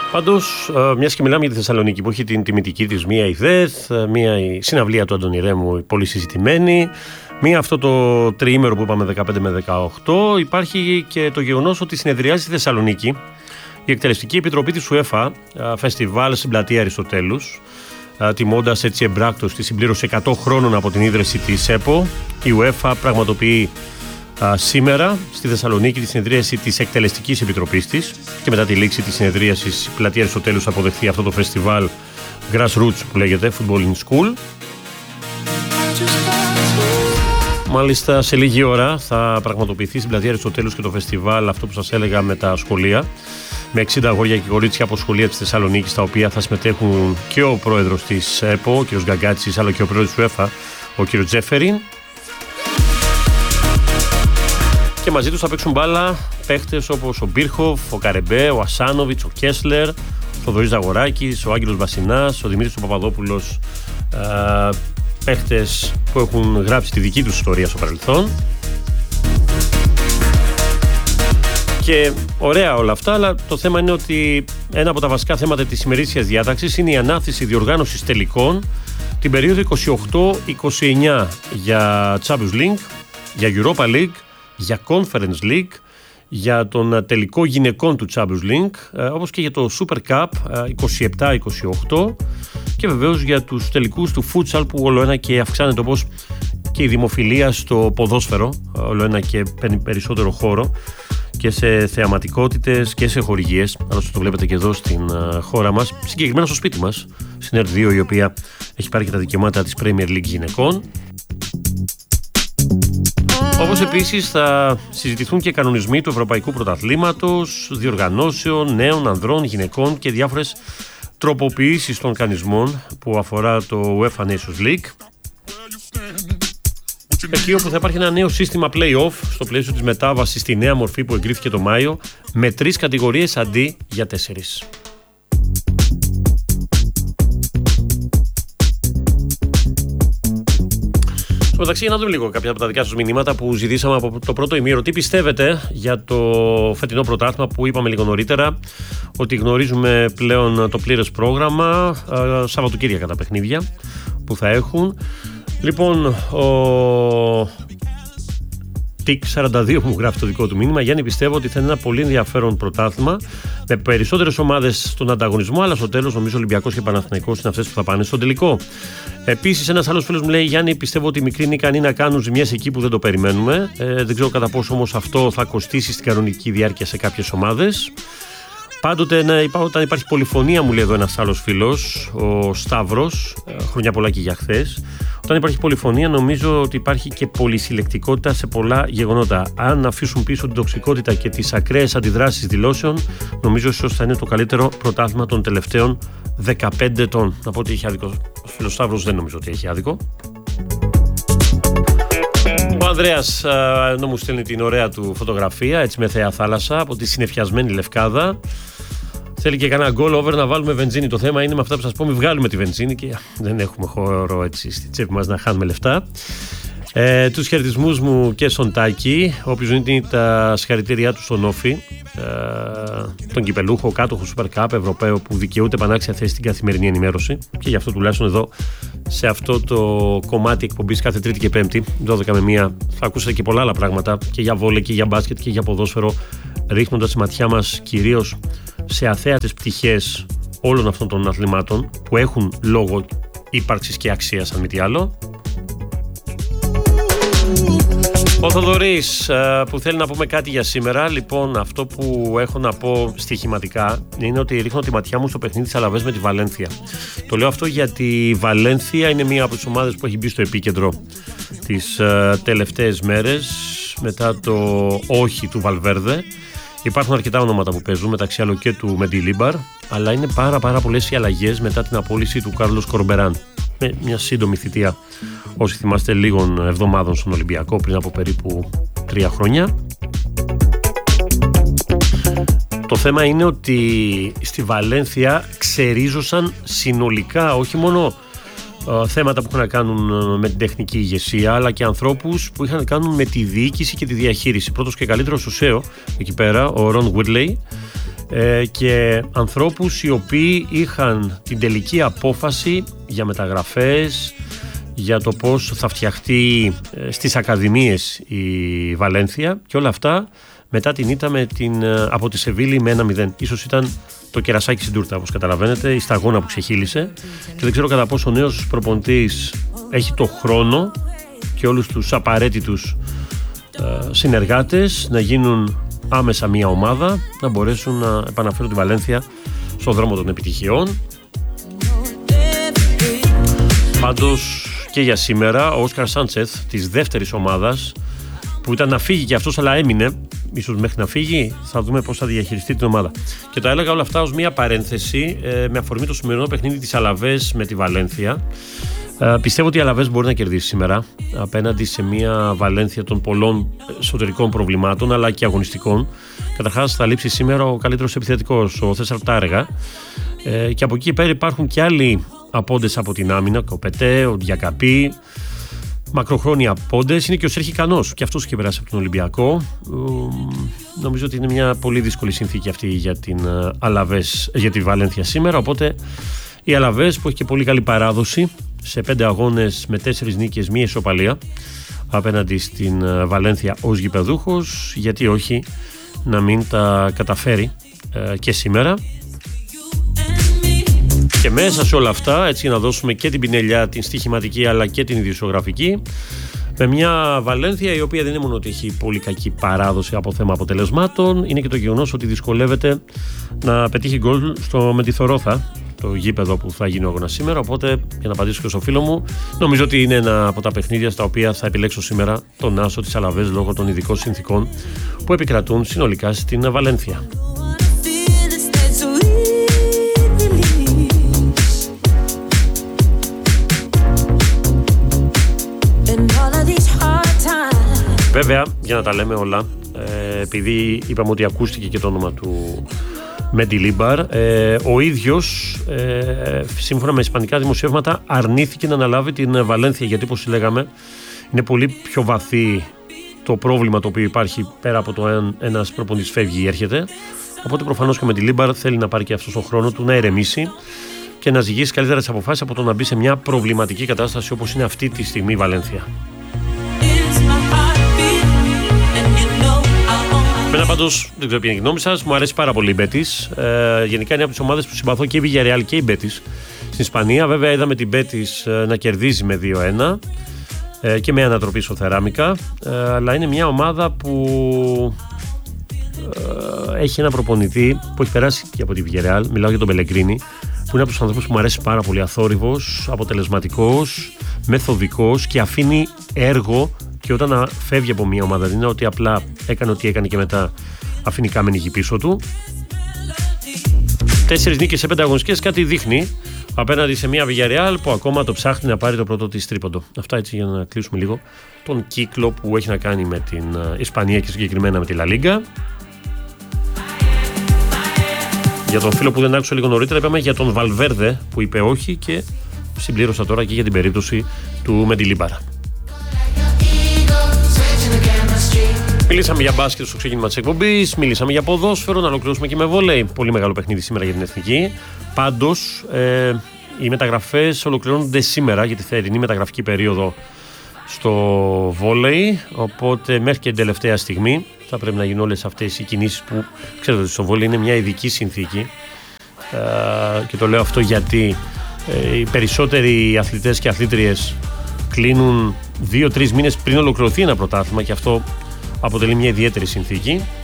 Πάντως, μιας και μιλάμε για τη Θεσσαλονίκη που έχει την τιμητική της, μία η ΔΕΘ, μία η συναυλία του Αντώνη Ρέμου, πολύ συζητημένη, μία αυτό το τριήμερο που είπαμε 15 με 18, υπάρχει και το γεγονός ότι συνεδριάζει στη Θεσσαλονίκη η Εκτελεστική Επιτροπή της UEFA, φεστιβάλ στην πλατεία Αριστοτέλους, τιμώντας έτσι εμπράκτος τη συμπλήρωση 100 χρόνων από την ίδρυση της ΕΠΟ. Η UEFA πραγματοποιεί σήμερα στη Θεσσαλονίκη τη συνεδρίαση της Εκτελεστικής Επιτροπής της και μετά τη λήξη της συνεδρίασης η πλατεία Αριστοτέλους θα αποδεχθεί αυτό το φεστιβάλ Grassroots που λέγεται Football in School. Μάλιστα σε λίγη ώρα θα πραγματοποιηθεί στην πλατεία Αριστοτέλους και το φεστιβάλ αυτό που σας έλεγα με τα σχολεία, με 60 αγόρια και κορίτσια από σχολεία της Θεσσαλονίκης, στα οποία θα συμμετέχουν και ο πρόεδρος της ΕΠΟ, ο κ. Γκαγκάτσης, αλλά και ο πρόεδρος της UEFA, ο κ. Τζέφεριν. Και μαζί τους θα παίξουν μπάλα παίχτες όπως ο Μπίρχοφ, ο Καρεμπέ, ο Ασάνοβιτς, ο Κέσλερ, ο Θοδωρής Ζαγοράκης, ο Άγγελος Βασινάς, ο Δημήτρης Παπαδόπουλος, παίχτες που έχουν γράψει τη δική τους ιστορία στο παρελθόν. Και ωραία όλα αυτά, αλλά το θέμα είναι ότι ένα από τα βασικά θέματα της ημερήσιας διάταξης είναι η ανάθεση διοργάνωσης τελικών την περίοδο 28-29 για Champions League, για Europa League, για Conference League, για τον τελικό γυναικών του Champions League, όπως και για το Super Cup 27-28 και βεβαίως για τους τελικούς του Futsal που ολοένα και αυξάνεται, όπως και η δημοφιλία στο ποδόσφαιρο ολοένα και παίρνει περισσότερο χώρο και σε θεαματικότητες και σε χορηγίες. Άλλωστε το βλέπετε και εδώ στην χώρα μας, συγκεκριμένα στο σπίτι μας, στην R2, η οποία έχει πάρει και τα δικαιώματα της Premier League γυναικών. Όπως επίσης θα συζητηθούν και κανονισμοί του Ευρωπαϊκού Πρωταθλήματος, διοργανώσεων, νέων, ανδρών, γυναικών και διάφορες τροποποιήσεις των κανονισμών που αφορά το UEFA Nations League. Εκεί όπου θα υπάρχει ένα νέο σύστημα play-off στο πλαίσιο της μετάβασης στη νέα μορφή που εγκρίθηκε το Μάιο, με 3 κατηγορίες αντί για 4. Στο μεταξύ, για να δούμε λίγο κάποια από τα δικά σας μηνύματα που ζητήσαμε από το πρώτο ημίρο. Τι πιστεύετε για το φετινό πρωτάθλημα που είπαμε λίγο νωρίτερα, ότι γνωρίζουμε πλέον το πλήρες πρόγραμμα, Σαββατοκύριακα τα παιχνίδια που θα έχουν. Λοιπόν, ο Τικ 42 μου γράφει το δικό του μήνυμα. Γιάννη, πιστεύω ότι θα είναι ένα πολύ ενδιαφέρον πρωτάθλημα με περισσότερες ομάδες στον ανταγωνισμό, αλλά στο τέλος νομίζω Ολυμπιακός και Παναθηναϊκός είναι αυτές που θα πάνε στον τελικό. Επίσης, ένας άλλος φίλος μου λέει: Γιάννη, πιστεύω ότι οι μικροί είναι ικανοί να κάνουν ζημιές εκεί που δεν το περιμένουμε. Δεν ξέρω κατά πόσο όμως αυτό θα κοστίσει στην κανονική διάρκεια σε κάποιες ομάδες. Πάντοτε όταν υπάρχει πολυφωνία, μου λέει εδώ ένας άλλος φίλος, ο Σταύρος, χρόνια πολλά και για χθες. Όταν υπάρχει πολυφωνία, νομίζω ότι υπάρχει και πολυσυλλεκτικότητα σε πολλά γεγονότα. Αν αφήσουν πίσω την τοξικότητα και τις ακραίες αντιδράσεις δηλώσεων, νομίζω ίσως θα είναι το καλύτερο πρωτάθλημα των τελευταίων 15 ετών. Να πω ότι έχει άδικο. Ο φίλος Σταύρος δεν νομίζω ότι έχει άδικο. Ο Ανδρέας ενώ μου στέλνει την ωραία του φωτογραφία, έτσι με θέα θάλασσα, από τη συννεφιασμένη Λευκάδα. Θέλει και κανένα goal over να βάλουμε βενζίνη. Το θέμα είναι με αυτά που σας πω, μην βγάλουμε τη βενζίνη και δεν έχουμε χώρο έτσι στη τσέπη μας να χάνουμε λεφτά. Τους χαιρετισμούς μου και στον Τάκη, ο οποίος δίνει τα συγχαρητήριά του στον Όφη, τον κυπελούχο, κάτοχο Super Cup Ευρωπαίο που δικαιούται πανάξια θέση στην καθημερινή ενημέρωση. Και γι' αυτό τουλάχιστον εδώ σε αυτό το κομμάτι εκπομπής κάθε Τρίτη και Πέμπτη, 12 με 1, θα ακούσετε και πολλά άλλα πράγματα και για βόλεϊ και για μπάσκετ και για ποδόσφαιρο, ρίχνοντας τη ματιά μας κυρίως σε αθέατες πτυχές όλων αυτών των αθλημάτων που έχουν λόγο ύπαρξης και αξίας, αν μη τι άλλο. Ο Θοδωρής που θέλει να πούμε κάτι για σήμερα. Λοιπόν, αυτό που έχω να πω στοιχηματικά είναι ότι ρίχνω τη ματιά μου στο παιχνίδι της Αλαβές με τη Βαλένθια. Το λέω αυτό γιατί η Βαλένθια είναι μία από τις ομάδες που έχει μπει στο επίκεντρο τις τελευταίες μέρες μετά το όχι του Βαλβέρδε. Υπάρχουν αρκετά ονόματα που παίζουν, μεταξύ άλλων και του Μεντιλίμπαρ, αλλά είναι πάρα πολλές οι αλλαγές μετά την απόλυση του Κάρλος Κορμπεράν. Με μια σύντομη θητεία, όσοι θυμάστε, λίγων εβδομάδων στον Ολυμπιακό πριν από περίπου 3 χρόνια. Το θέμα είναι ότι στη Βαλένθια ξερίζωσαν συνολικά όχι μόνο θέματα που είχαν να κάνουν με την τεχνική ηγεσία, αλλά και ανθρώπους που είχαν να κάνουν με τη διοίκηση και τη διαχείριση. Πρώτος και καλύτερος ο ΣΕΟ εκεί πέρα, ο Ρον Γουίτλεϊ, και ανθρώπους οι οποίοι είχαν την τελική απόφαση για μεταγραφές, για το πώς θα φτιαχτεί στις ακαδημίες η Βαλένθια, και όλα αυτά μετά την ήττα από τη Σεβίλη με 1-0. Ίσως ήταν το κερασάκι στην τούρτα, όπως καταλαβαίνετε, η σταγόνα που ξεχύλισε, και δεν ξέρω κατά πόσο ο νέος προπονητής έχει το χρόνο και όλους τους απαραίτητους συνεργάτες να γίνουν άμεσα μια ομάδα, να μπορέσουν να επαναφέρουν τη Βαλένθια στον δρόμο των επιτυχιών. Πάντως και για σήμερα ο Όσκαρ Σάντσεθ της δεύτερης ομάδας, που ήταν να φύγει και αυτός αλλά έμεινε, ίσως μέχρι να φύγει, θα δούμε πώς θα διαχειριστεί την ομάδα. Και τα έλεγα όλα αυτά ως μια παρένθεση με αφορμή το σημερινό παιχνίδι της Αλαβές με τη Βαλένθια. Πιστεύω ότι η Αλαβές μπορεί να κερδίσει σήμερα απέναντι σε μια Βαλένθια των πολλών εσωτερικών προβλημάτων αλλά και αγωνιστικών. Καταρχάς θα λείψει σήμερα ο καλύτερος επιθετικός, ο Θέσσαρ Τάρεγα, και από εκεί πέρα υπάρχουν και άλλοι απόντες από την άμυνα, ο Πετέ, ο Διακαπή, μακροχρόνια απόντες. Είναι και ο Σέρχη Κανός, και αυτός είχε περάσει από τον Ολυμπιακό. Νομίζω ότι είναι μια πολύ δύσκολη συνθήκη αυτή για την Αλαβές, για τη Βαλένθια σήμερα. Οπότε η Αλαβές, που έχει και πολύ καλή παράδοση σε 5 αγώνες με 4 νίκες, 1 ισοπαλία απέναντι στην Βαλένθια ως γηπεδούχος, γιατί όχι να μην τα καταφέρει και σήμερα. Και μέσα σε όλα αυτά, έτσι να δώσουμε και την πινελιά, την στοιχηματική αλλά και την ειδησιογραφική, με μια Βαλένθια η οποία δεν είναι μόνο ότι έχει πολύ κακή παράδοση από θέμα αποτελεσμάτων, είναι και το γεγονός ότι δυσκολεύεται να πετύχει γκολ στο Μεντιθορόθα, το γήπεδο που θα γίνει ο αγώνας σήμερα. Οπότε, για να απαντήσω και στο φίλο μου, νομίζω ότι είναι ένα από τα παιχνίδια στα οποία θα επιλέξω σήμερα τον άσο της Αλαβές λόγω των ειδικών συνθήκων που επικρατούν συνολικά στην Βαλένθια. Βέβαια, για να τα λέμε όλα, επειδή είπαμε ότι ακούστηκε και το όνομα του Μεντιλίμπαρ, ο ίδιος, σύμφωνα με ισπανικά δημοσιεύματα, αρνήθηκε να αναλάβει την Βαλένθια, γιατί, όπως λέγαμε, είναι πολύ πιο βαθύ το πρόβλημα το οποίο υπάρχει πέρα από το αν ένας προπονητής φεύγει ή έρχεται. Οπότε προφανώς και ο Μεντιλίμπαρ θέλει να πάρει και αυτό τον χρόνο του να ηρεμήσει και να ζυγίσει καλύτερα τις αποφάσεις από το να μπει σε μια προβληματική κατάσταση όπως είναι αυτή τη στιγμή η Βαλένθια. Μένα πάντως, δεν ξέρω ποια είναι η γνώμη σας, μου αρέσει πάρα πολύ η Μπέτις. Γενικά είναι από τις ομάδες που συμπαθώ, και η Villarreal και η Μπέτις στην Ισπανία. Βέβαια είδαμε την Μπέτις να κερδίζει με 2-1 και με ανατροπή στο Θεράμικα, αλλά είναι μια ομάδα που έχει ένα προπονητή που έχει περάσει και από τη Villarreal. Μιλάω για τον Πελεγκρίνη, που είναι από τους ανθρώπους που μου αρέσει πάρα πολύ. Αθόρυβος, αποτελεσματικός, μεθοδικός και αφήνει έργο. Και όταν φεύγει από μια ομάδα, δεν είναι ότι απλά έκανε ό,τι έκανε και μετά αφήνει κάμενη γη πίσω του. 4 νίκες σε 5 αγωνιστικές, κάτι δείχνει απέναντι σε μια Villarreal που ακόμα το ψάχνει να πάρει το πρώτο της τρίποντο. Αυτά έτσι για να κλείσουμε λίγο τον κύκλο που έχει να κάνει με την Ισπανία και συγκεκριμένα με τη La Liga. Για τον φίλο που δεν άκουσα λίγο νωρίτερα, είπαμε για τον Βαλβέρδε που είπε όχι, και συμπλήρωσα τώρα και για την περίπτωση του Μεντιλίμπαρ. Μιλήσαμε για μπάσκετ στο ξεκίνημα της εκπομπής, μιλήσαμε για ποδόσφαιρο, να ολοκληρώσουμε και με βόλεϊ. Πολύ μεγάλο παιχνίδι σήμερα για την Εθνική. Πάντως, οι μεταγραφές ολοκληρώνονται σήμερα για τη θερινή μεταγραφική περίοδο στο βόλεϊ. Οπότε, μέχρι και την τελευταία στιγμή θα πρέπει να γίνουν όλες αυτές οι κινήσεις που, ξέρετε, στο βόλεϊ είναι μια ειδική συνθήκη. Και το λέω αυτό γιατί οι περισσότεροι αθλητές και αθλήτριες κλείνουν 2-3 μήνες πριν ολοκληρωθεί ένα πρωτάθλημα, και αυτό αποτελεί μια ιδιαίτερη συνθήκη.